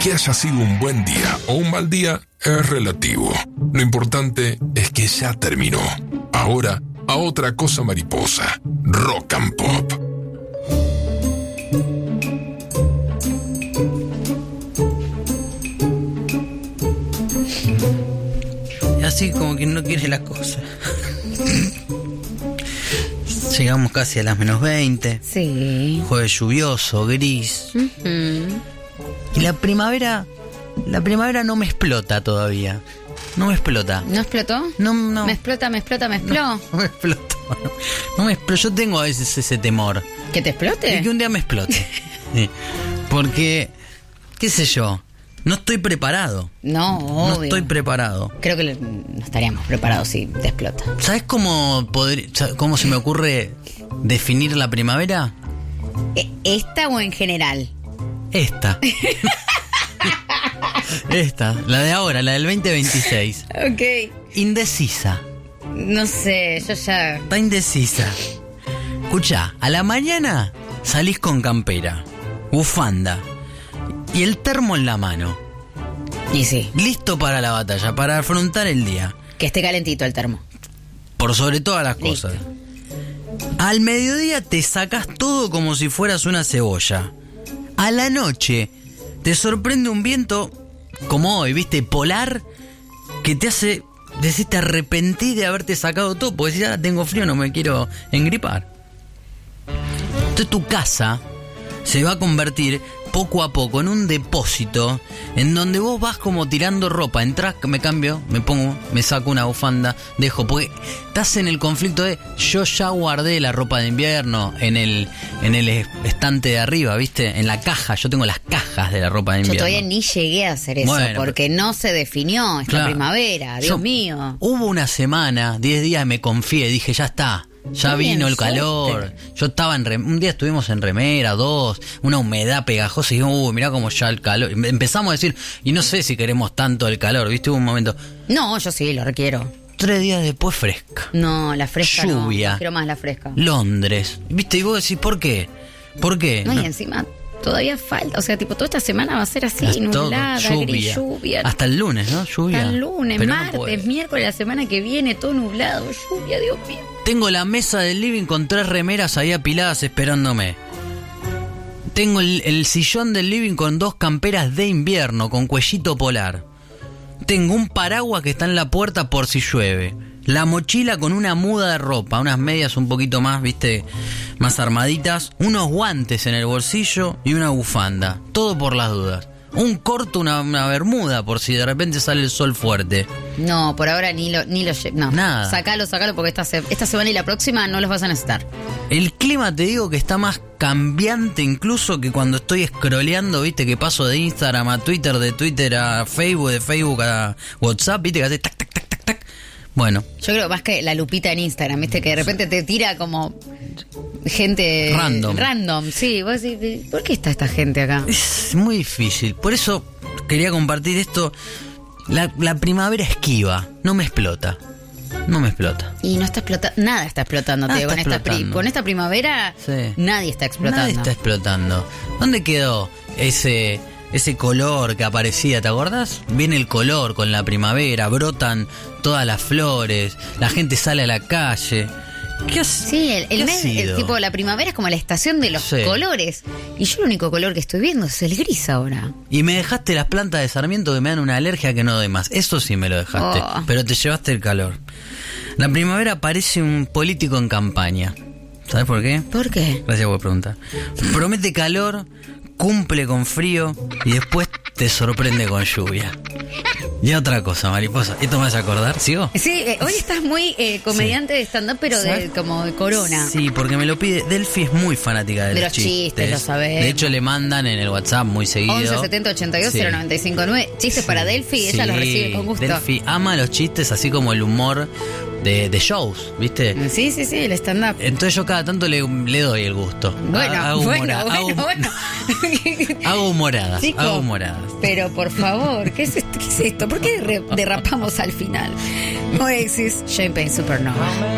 Que haya sido un buen día o un mal día es relativo. Lo importante es que ya terminó. Ahora, a otra cosa mariposa. Rock and Pop. Y así como que no quiere la cosa. Llegamos casi a las menos 20. Sí. Jueves lluvioso, gris. Y la primavera no me explota todavía. No me explota. ¿No explotó? No. Me explota. No me explotó. No me explotó. Yo tengo a veces ese temor. ¿Que te explote? De que un día me explote. Sí. Porque, qué sé yo, no estoy preparado. No, obvio. No estoy preparado. Creo que no estaríamos preparados si te explota. ¿Sabes cómo se me ocurre definir la primavera? ¿Esta o en general? Esta. Esta, la de ahora, la del 2026. Ok. Indecisa. No sé, yo ya... Está indecisa. Escuchá, a la mañana salís con campera, bufanda y el termo en la mano. Y sí. Listo para la batalla, para afrontar el día. Que esté calentito el termo. Por sobre todas las Listo. cosas. Al mediodía te sacás todo como si fueras una cebolla. A la noche te sorprende un viento, como hoy, ¿viste? Polar, que te hace... Decís, te arrepentís de haberte sacado todo, porque si ya tengo frío no me quiero engripar. Entonces tu casa se va a convertir poco a poco en un depósito en donde vos vas como tirando ropa. Entrás, me cambio, me pongo, me saco una bufanda, dejo, porque estás en el conflicto de yo ya guardé la ropa de invierno en el estante de arriba, ¿viste? En la caja, yo tengo las cajas de la ropa de invierno. Yo todavía ni llegué a hacer eso, Bueno, porque no se definió esta primavera, Dios mío. Hubo una semana, 10 días, me confié, dije, ya está. Ya Bien, vino el calor. Yo estaba un día estuvimos en remera, 2, una humedad pegajosa y dijimos, mirá cómo ya el calor. Empezamos a decir, y no sé si queremos tanto el calor, ¿viste? Hubo un momento. No, yo sí, lo requiero. 3 días después fresca. No, la fresca lluvia. No quiero más la fresca. Londres. ¿Viste? Y vos decís, ¿por qué? ¿Por qué? No, y encima todavía falta, o sea, tipo, toda esta semana va a ser así, nublada, gris, lluvia. Hasta el lunes, ¿no? Lluvia. Hasta el lunes, pero martes, no miércoles, la semana que viene, todo nublado, lluvia, Dios mío. Tengo la mesa del living con 3 remeras ahí apiladas esperándome. Tengo el sillón del living con 2 camperas de invierno con cuellito polar. Tengo un paraguas que está en la puerta por si llueve. La mochila con una muda de ropa, unas medias un poquito más, viste, más armaditas, unos guantes en el bolsillo y una bufanda. Todo por las dudas. Un corto, una bermuda por si de repente sale el sol fuerte. No, por ahora ni lo no. Nada. Sácalo porque esta semana y la próxima no los vas a necesitar. El clima, te digo, que está más cambiante incluso que cuando estoy scrolleando, viste, que paso de Instagram a Twitter, de Twitter a Facebook, de Facebook a WhatsApp, viste, que hace tac, tac, tac, tac, tac. Bueno. Yo creo más que la lupita en Instagram, viste, que de repente te tira como gente... Random, sí. Vos decís, ¿por qué está esta gente acá? Es muy difícil. Por eso quería compartir esto. La primavera esquiva, no me explota. No me explota. Y no está explotando, nada está explotando, Nada Teo. está Con esta primavera, sí. Nadie está explotando. Nadie está explotando. ¿Dónde quedó ese color que aparecía? ¿Te acordás? Viene el color con la primavera, brotan todas las flores, la gente sale a la calle. ¿Qué hace? Sí, el mes, tipo, la primavera es como la estación de los colores. Y yo el único color que estoy viendo es el gris ahora. Y me dejaste las plantas de sarmiento que me dan una alergia que no doy más. Eso sí me lo dejaste. Pero te llevaste el calor. La primavera parece un político en campaña. ¿Sabes por qué? ¿Por qué? Gracias por preguntar. Promete calor, cumple con frío y después te sorprende con lluvia. Y otra cosa, mariposa, ¿esto me vas a acordar? ¿Sigo? Sí, hoy estás muy comediante de stand-up, pero como de Corona. Sí, porque me lo pide. Delphi es muy fanática de los chistes, lo sabés. De hecho, le mandan en el WhatsApp muy seguido. 11 70 82 095 9. Chistes para Delphi, ella los recibe con gusto. Delphi ama los chistes, así como el humor de shows, ¿viste? Sí, el stand-up. Entonces yo cada tanto le doy el gusto. Bueno. Hago humoradas. Chicos, hago humoradas. Pero por favor, ¿qué es esto? ¿Por qué derrapamos al final? Oasis, Champagne Supernova.